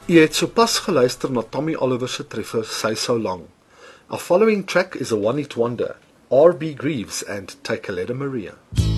Jy het sopas geluister na Tommy Oliver se treffer Say So Long. Our following track is a one-hit wonder, R.B. Greaves and Take a Letter Maria.